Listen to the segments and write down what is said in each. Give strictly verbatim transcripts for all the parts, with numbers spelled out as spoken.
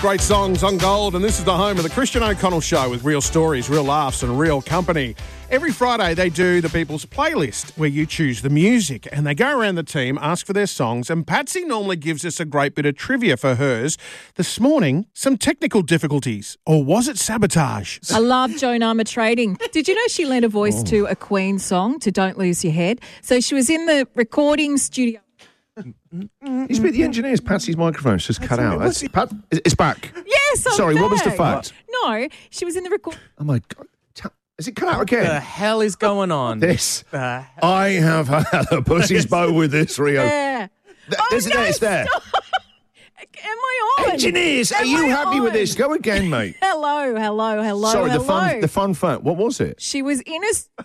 Great songs on Gold, and this is the home of the Christian O'Connell Show with real stories, real laughs and real company. Every Friday they do the People's Playlist where you choose the music and they go around the team, ask for their songs, and Patsy normally gives us a great bit of trivia for hers. This morning, some technical difficulties. Or was it sabotage? I love Joan Armour Trading. Did you know she lent a voice oh. to a Queen song, to Don't Lose Your Head? So she was in the recording studio. He's been the engineer's Patsy's microphone's just cut out. It's, Pat, it's back. Yes, I'm Sorry, back. what was the fact? No, she was in the record. Oh my God. Is it cut out again? What the hell is going on? This. I have had a pussy's bow with this, Rio. Yeah. Th- oh, there's, no, there, it's there. Stop. Am I on? Engineers, Am are you I happy on? with this? Go again, mate. Hello, hello, hello, Sorry, hello. the fun, the fun fact. What was it? She was in a...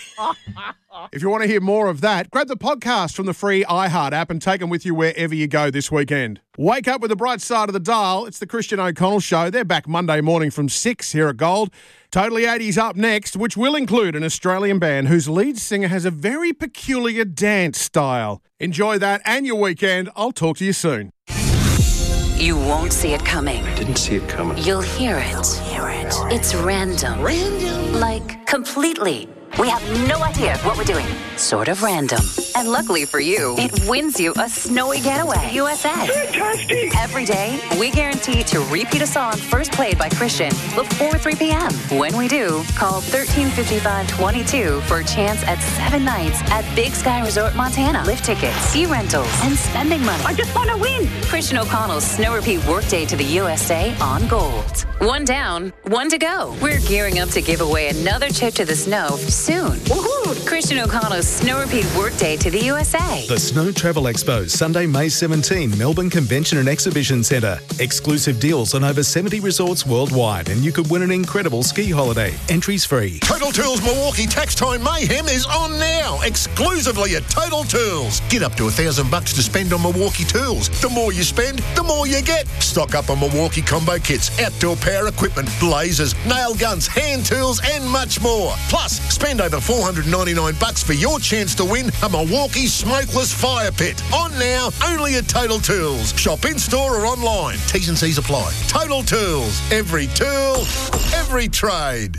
If you want to hear more of that, grab the podcast from the free iHeart app and take them with you wherever you go this weekend. Wake up with the bright side of the dial. It's the Christian O'Connell Show. They're back Monday morning from six here at Gold. Totally eighties up next, which will include an Australian band whose lead singer has a very peculiar dance style. Enjoy that and your weekend. I'll talk to you soon. You won't see it coming. Didn't see it coming. You'll hear it. Hear it. It's random. Random? Like, completely. We have no idea what we're doing. Sort of random. And luckily for you, it wins you a snowy getaway. U S A. Fantastic! Every day, we guarantee to repeat a song first played by Christian before three p.m. When we do, call thirteen fifty-five twenty-two for a chance at seven nights at Big Sky Resort Montana. Lift tickets, ski rentals, and spending money. I just want to win! Christian O'Connell's Snow Repeat Workday to the U S A on Gold. One down, one to go. We're gearing up to give away another trip to the snow soon. Woohoo! Christian O'Connell's Snow Repeat Workday to the U S A. The Snow Travel Expo, Sunday, May seventeenth, Melbourne Convention and Exhibition Centre. Exclusive deals on over seventy resorts worldwide, and you could win an incredible ski holiday. Entries free. Total Tools Milwaukee Tax Time Mayhem is on now, exclusively at Total Tools. Get up to a thousand bucks to spend on Milwaukee tools. The more you spend, the more you get. Stock up on Milwaukee combo kits, outdoor power equipment, lasers, nail guns, hand tools, and much more. Plus, spend over four hundred ninety-nine bucks for your chance to win a Milwaukee smokeless fire pit. On now, only at Total Tools. Shop in store or online. T's and C's apply. Total Tools. Every tool, every trade.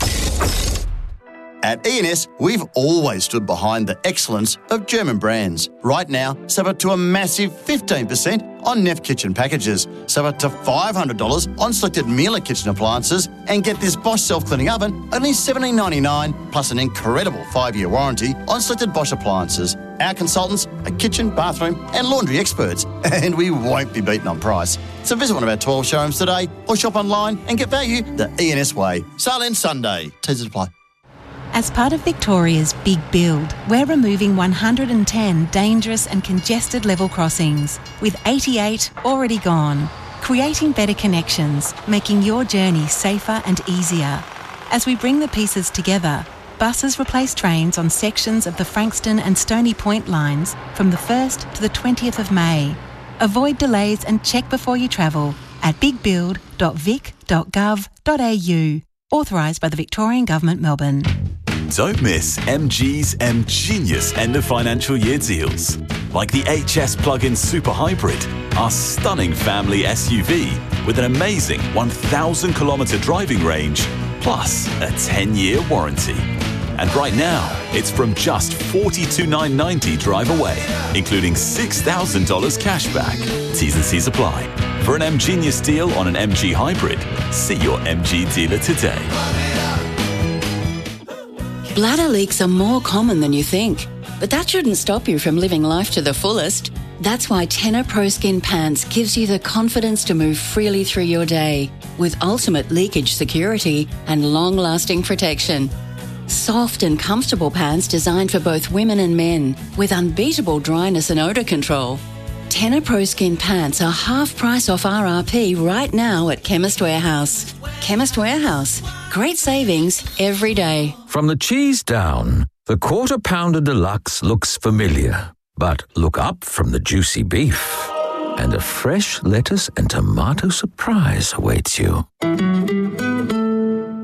At E and S, we've always stood behind the excellence of German brands. Right now, save up to a massive fifteen percent on Neff kitchen packages, save up to five hundred dollars on selected Miele kitchen appliances, and get this Bosch self-cleaning oven only seventeen ninety-nine, plus an incredible five-year warranty on selected Bosch appliances. Our consultants are kitchen, bathroom and laundry experts, and we won't be beaten on price. So visit one of our twelve showrooms today or shop online and get value the E and S way. Sale ends Sunday. T's apply. As part of Victoria's Big Build, we're removing one hundred ten dangerous and congested level crossings, with eighty-eight already gone, creating better connections, making your journey safer and easier. As we bring the pieces together, buses replace trains on sections of the Frankston and Stony Point lines from the first to the twentieth of May. Avoid delays and check before you travel at big build dot vic dot gov dot a u. Authorised by the Victorian Government, Melbourne. Don't miss M G's M Genius end of financial year deals. Like the H S Plug-in Super Hybrid, our stunning family S U V with an amazing one thousand kilometre driving range, plus a ten-year warranty. And right now, it's from just forty-two thousand nine hundred ninety dollars drive away, including six thousand dollars cash back. T's and C's apply. For an M Genius deal on an M G Hybrid, see your M G dealer today. Bladder leaks are more common than you think, but that shouldn't stop you from living life to the fullest. That's why Tena Pro Skin Pants gives you the confidence to move freely through your day with ultimate leakage security and long-lasting protection. Soft and comfortable pants designed for both women and men with unbeatable dryness and odour control. Tena Pro Skin Pants are half price off R R P right now at Chemist Warehouse. Chemist Warehouse. Great savings every day. From the cheese down, the Quarter Pounder Deluxe looks familiar. But look up from the juicy beef, and a fresh lettuce and tomato surprise awaits you.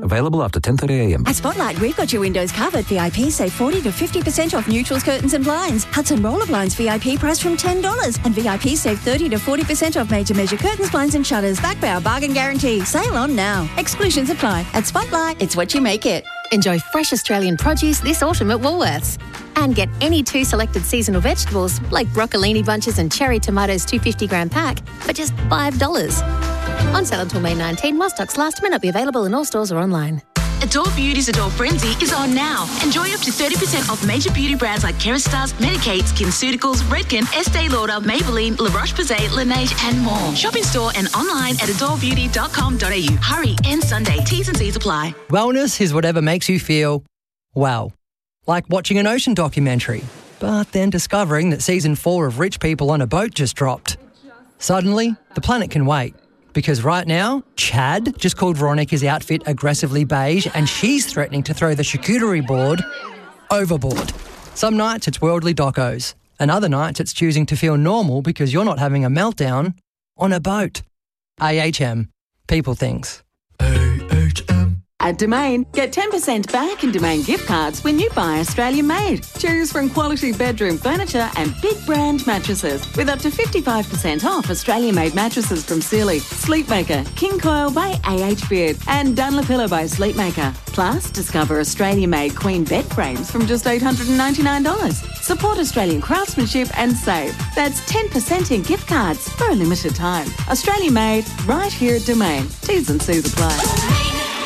Available after ten thirty a m. At Spotlight, we've got your windows covered. V I P save forty to fifty percent off neutrals, curtains and blinds. Hudson Roller Blinds V I P price from ten dollars. And V I P save thirty to forty percent off major measure curtains, blinds and shutters. Back by our bargain guarantee. Sale on now. Exclusions apply. At Spotlight, it's what you make it. Enjoy fresh Australian produce this autumn at Woolworths. And get any two selected seasonal vegetables like broccolini bunches and cherry tomatoes two hundred fifty gram pack for just five dollars. On sale until May nineteenth, while stocks last, may not be available in all stores or online. Adore Beauty's Adore Frenzy is on now. Enjoy up to thirty percent off major beauty brands like Kerastase, Medik8, SkinCeuticals, Redken, Estee Lauder, Maybelline, La Roche-Posay, Laneige and more. Shop in store and online at adore beauty dot com dot a u. Hurry, end Sunday. T's and C's apply. Wellness is whatever makes you feel well. Like watching an ocean documentary, but then discovering that season four of Rich People on a Boat just dropped. Suddenly, the planet can wait. Because right now, Chad just called Veronica's outfit aggressively beige and she's threatening to throw the charcuterie board overboard. Some nights it's worldly docos, and other nights it's choosing to feel normal because you're not having a meltdown on a boat. A H M. People things. At Domain, get ten percent back in Domain gift cards when you buy Australian made. Choose from quality bedroom furniture and big brand mattresses with up to fifty-five percent off Australian made mattresses from Sealy, Sleepmaker, King Coil by A H Beard and Dunlopillow by Sleepmaker. Plus, discover Australian made queen bed frames from just eight hundred ninety-nine dollars. Support Australian craftsmanship and save. That's ten percent in gift cards for a limited time. Australian made, right here at Domain. T's and C's apply.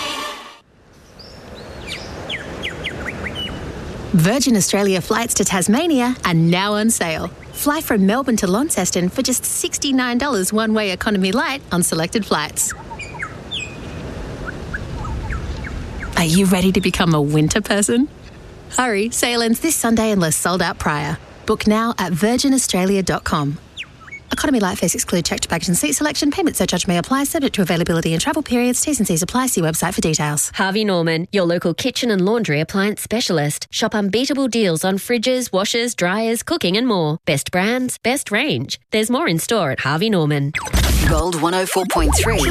Virgin Australia flights to Tasmania are now on sale. Fly from Melbourne to Launceston for just sixty-nine dollars one-way economy light on selected flights. Are you ready to become a winter person? Hurry, sale ends this Sunday unless sold out prior. Book now at virgin australia dot com. Economy light fares exclude checked baggage and seat selection. Payment surcharge may apply, subject to availability and travel periods. T's and C's apply. See website for details. Harvey Norman, your local kitchen and laundry appliance specialist. Shop unbeatable deals on fridges, washers, dryers, cooking and more. Best brands, best range. There's more in store at Harvey Norman. Gold one oh four point three.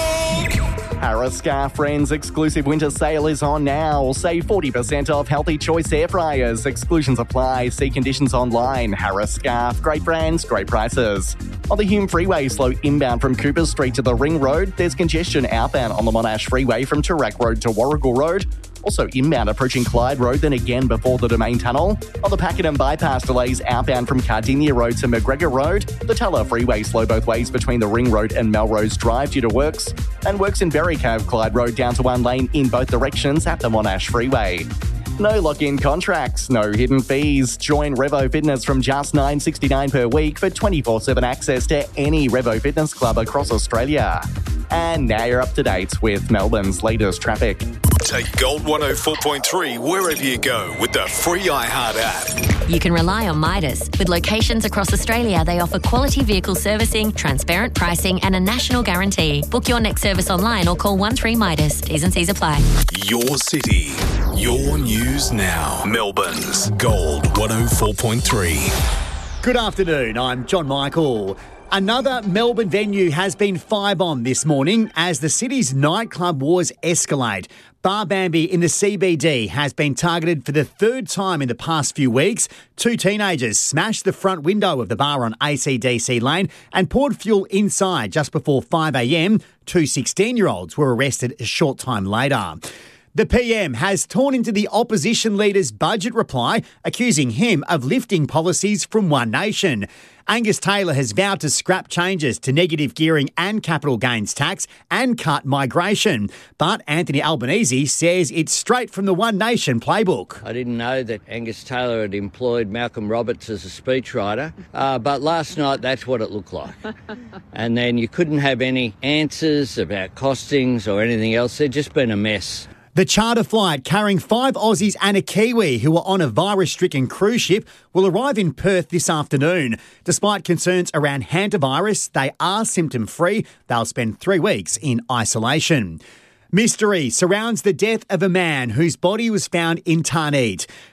Harris Scarf Friends exclusive winter sale is on now. Save forty percent off Healthy Choice air fryers. Exclusions apply. See conditions online. Harris Scarf. Great brands, great prices. On the Hume Freeway, slow inbound from Cooper Street to the Ring Road. There's congestion outbound on the Monash Freeway from Toorak Road to Warrigal Road. Also inbound approaching Clyde Road, then again before the Domain Tunnel. On the Pakenham Bypass, delays outbound from Cardinia Road to McGregor Road. The Tulla Freeway slow both ways between the Ring Road and Melrose Drive due to works. And works in Berry Cove, Clyde Road down to one lane in both directions at the Monash Freeway. No lock-in contracts, no hidden fees. Join Revo Fitness from just nine dollars sixty-nine per week for twenty-four seven access to any Revo Fitness club across Australia. And now you're up to date with Melbourne's latest traffic. Take Gold one oh four point three wherever you go with the free iHeart app. You can rely on Midas. With locations across Australia, they offer quality vehicle servicing, transparent pricing and a national guarantee. Book your next service online or call one three Midas. T's and C's apply. Your city, your news now. Melbourne's Gold one oh four point three. Good afternoon, I'm John Michael. Another Melbourne venue has been firebombed this morning as the city's nightclub wars escalate. Bar Bambi in the C B D has been targeted for the third time in the past few weeks. Two teenagers smashed the front window of the bar on A C D C Lane and poured fuel inside just before five a m. Two sixteen-year-olds were arrested a short time later. The P M has torn into the opposition leader's budget reply, accusing him of lifting policies from One Nation. Angus Taylor has vowed to scrap changes to negative gearing and capital gains tax and cut migration. But Anthony Albanese says it's straight from the One Nation playbook. I didn't know that Angus Taylor had employed Malcolm Roberts as a speechwriter, uh, but last night that's what it looked like. And then you couldn't have any answers about costings or anything else. There'd just been a mess. The charter flight carrying five Aussies and a Kiwi who were on a virus-stricken cruise ship will arrive in Perth this afternoon. Despite concerns around hantavirus, they are symptom-free. They'll spend three weeks in isolation. Mystery surrounds the death of a man whose body was found in Tarneit.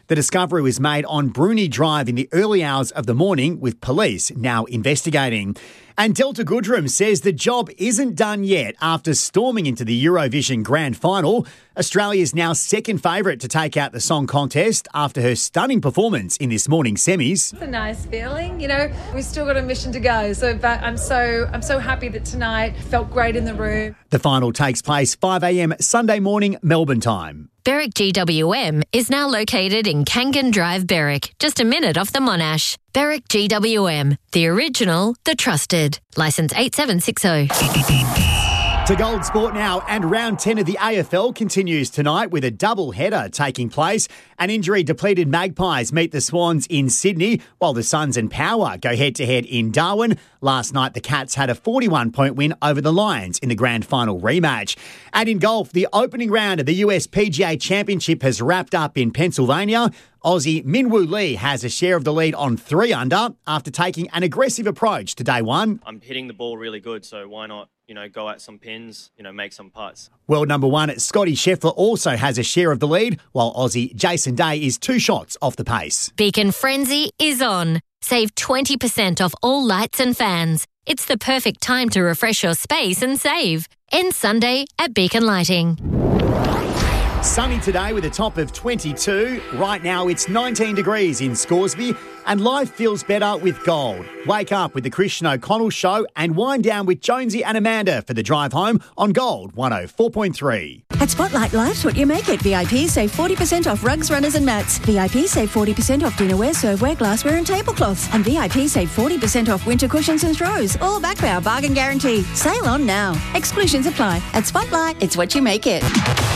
The discovery was made on Bruni Drive in the early hours of the morning, with police now investigating. And Delta Goodrem says the job isn't done yet after storming into the Eurovision Grand Final. Australia's now second favourite to take out the song contest after her stunning performance in this morning's semis. It's a nice feeling, you know. We've still got a mission to go, so but I'm so I'm so happy that tonight felt great in the room. The final takes place five a.m. Sunday morning, Melbourne time. Berwick G W M is now located in Kangan Drive, Berwick, just a minute off the Monash. Berwick G W M, the original, the trusted. Licence eight seven six zero. To Gold Sport now, and round ten of the A F L continues tonight with a double header taking place. An injury-depleted Magpies meet the Swans in Sydney, while the Suns and Power go head-to-head in Darwin. Last night, the Cats had a forty-one point win over the Lions in the grand final rematch. And in golf, the opening round of the U S P G A Championship has wrapped up in Pennsylvania. Aussie Minwoo Lee has a share of the lead on three under after taking an aggressive approach to day one. I'm hitting the ball really good, so why not, you know, go at some pins, you know, make some putts. World number one, Scotty Scheffler, also has a share of the lead, while Aussie Jason Day is two shots off the pace. Beacon Frenzy is on. Save twenty percent off all lights and fans. It's the perfect time to refresh your space and save. End Sunday at Beacon Lighting. Sunny today with a top of twenty-two. Right now it's nineteen degrees in Scoresby, and life feels better with Gold. Wake up with the Christian O'Connell Show and wind down with Jonesy and Amanda for the drive home on Gold one oh four point three. At Spotlight, life's what you make it. V I P save forty percent off rugs, runners and mats. V I P save forty percent off dinnerware, serveware, glassware and tablecloths. And V I P save forty percent off winter cushions and throws. All backed by our bargain guarantee. Sale on now. Exclusions apply. At Spotlight, it's what you make it.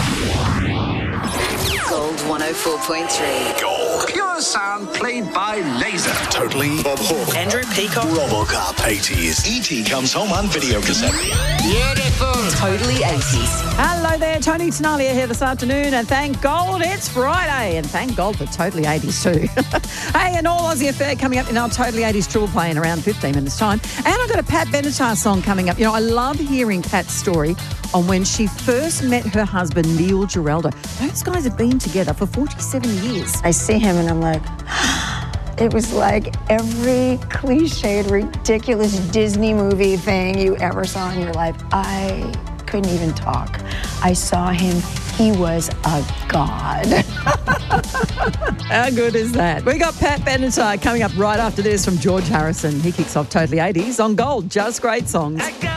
Gold one oh four point three. Gold. Pure sound played by laser. Totally. Bob Hawke. Andrew Peacock. RoboCop. eighties. E T comes home on video cassette. Beautiful. Totally eighties. Hello there, Tony Tenalia here this afternoon, and thank God it's Friday, and thank God for Totally eighties too. Hey, an all Aussie affair coming up in our Totally eighties triple play in around fifteen minutes time, and I've got a Pat Benatar song coming up. You know, I love hearing Pat's story on when she first met her husband, Neil Giraldo. Those guys have been together for forty-seven years. I see him and I'm like, it was like every cliched, ridiculous Disney movie thing you ever saw in your life. I couldn't even talk. I saw him. He was a god. How good is that? We got Pat Benatar coming up right after this from George Harrison. He kicks off Totally eighties on Gold. Just great songs.